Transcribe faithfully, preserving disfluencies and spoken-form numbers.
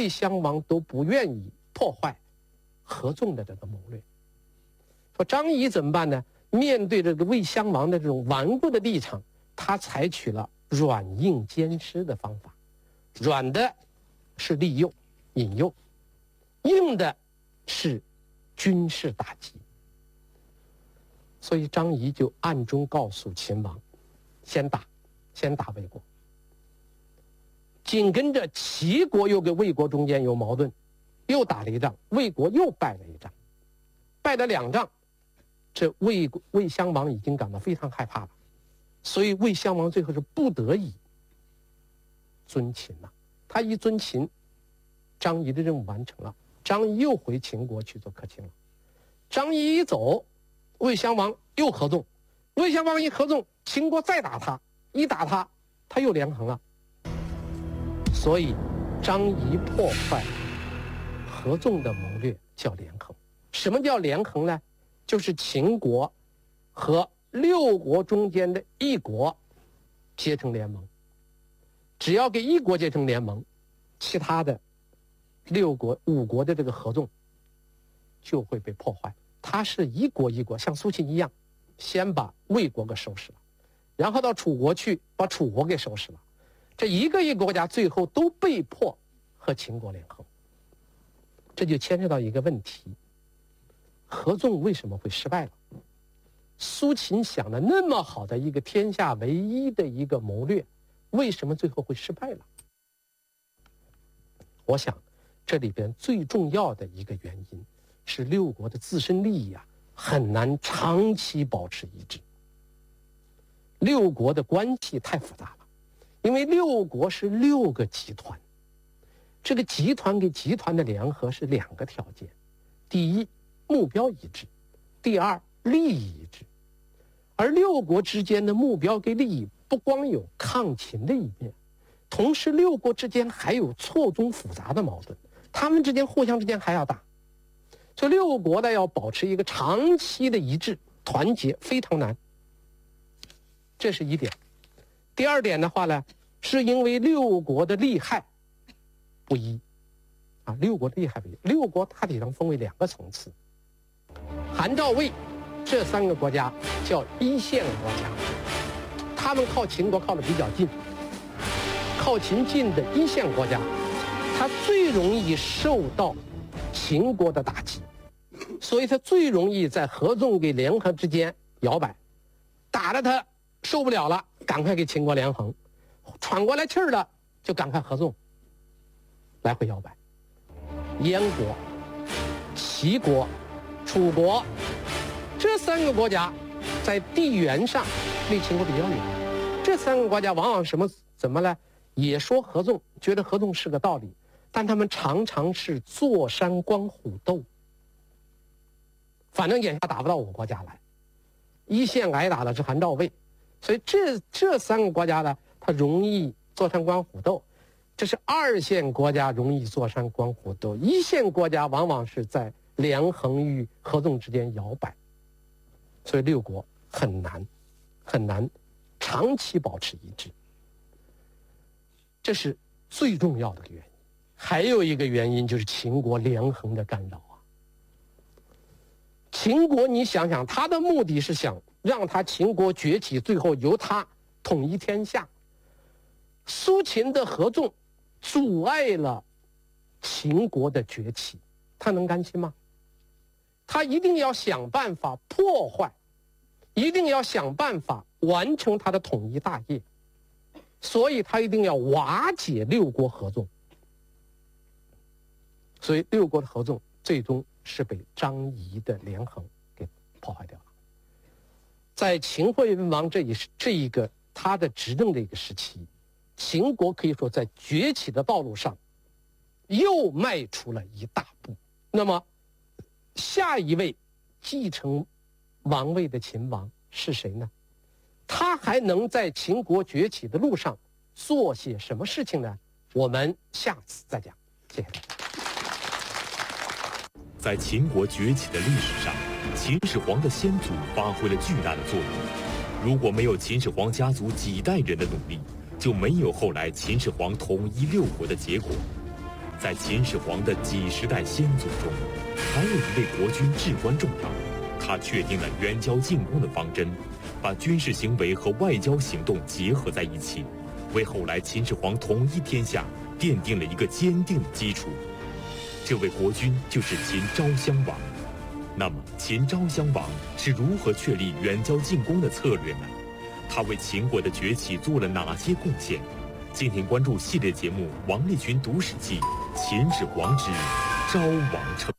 魏襄王都不愿意破坏合纵的这个谋略。说张仪怎么办呢？面对这个魏襄王的这种顽固的立场，他采取了软硬兼施的方法。软的是利诱、引诱，硬的是军事打击。所以张仪就暗中告诉秦王，先打，先打魏国。紧跟着齐国又跟魏国中间有矛盾，又打了一仗，魏国又败了一仗，败了两仗，这魏魏襄王已经感到非常害怕了，所以魏襄王最后是不得已遵秦了。他一遵秦，张仪的任务完成了，张仪又回秦国去做客卿了。张仪一走，魏襄王又合纵，魏襄王一合纵，秦国再打他，一打他，他又连横了。所以张仪破坏合纵的谋略叫连横。什么叫连横呢？就是秦国和六国中间的一国结成联盟，只要给一国结成联盟，其他的六国五国的这个合纵就会被破坏。他是一国一国，像苏秦一样，先把魏国给收拾了，然后到楚国去把楚国给收拾了，这一个一个国家最后都被迫和秦国联合。这就牵涉到一个问题，合纵为什么会失败了？苏秦想的那么好的一个天下唯一的一个谋略，为什么最后会失败了？我想这里边最重要的一个原因是六国的自身利益啊，很难长期保持一致。六国的关系太复杂了，因为六国是六个集团，这个集团跟集团的联合是两个条件：第一，目标一致；第二，利益一致。而六国之间的目标跟利益不光有抗秦的一面，同时六国之间还有错综复杂的矛盾，他们之间互相之间还要打。所以六国呢要保持一个长期的一致团结非常难，这是一点。第二点的话呢，是因为六国的利害不一啊，六国的利害不一。六国大体上分为两个层次，韩赵魏这三个国家叫一线国家，他们靠秦国靠得比较近，靠秦近的一线国家，它最容易受到秦国的打击，所以他最容易在合纵跟联合之间摇摆，打得他受不了了，赶快给秦国连横，喘过来气儿了就赶快合纵，来回摇摆。燕国、齐国、楚国这三个国家在地缘上离秦国比较远，这三个国家往往什么怎么呢？也说合纵，觉得合纵是个道理，但他们常常是坐山观虎斗，反正眼下打不到我国家来，一线挨打的是韩赵魏，所以这这三个国家呢，它容易坐山观虎斗。这是二线国家容易坐山观虎斗，一线国家往往是在连横与合纵之间摇摆，所以六国很难很难长期保持一致，这是最重要的原因。还有一个原因就是秦国连横的干扰啊。秦国你想想，他的目的是想让他秦国崛起，最后由他统一天下。苏秦的合纵阻碍了秦国的崛起，他能甘心吗？他一定要想办法破坏，一定要想办法完成他的统一大业，所以他一定要瓦解六国合纵。所以六国的合纵最终是被张仪的连横给破坏掉了。在秦惠文王这一这一个他的执政的一个时期，秦国可以说在崛起的道路上又迈出了一大步。那么下一位继承王位的秦王是谁呢？他还能在秦国崛起的路上做些什么事情呢？我们下次再讲。谢谢大家。 在秦国崛起的历史上，秦始皇的先祖发挥了巨大的作用。如果没有秦始皇家族几代人的努力，就没有后来秦始皇统一六国的结果。 在秦始皇的几十代先祖中，还有一位国君至关重要，他确定了远交近攻的方针，把军事行为和外交行动结合在一起，为后来秦始皇统一天下奠定了一个坚定的基础。这位国君就是秦昭襄王。那么，秦昭襄王是如何确立远交近攻的策略呢？他为秦国的崛起做了哪些贡献？敬请关注系列节目《王立群读史记·秦始皇之昭王称帝》。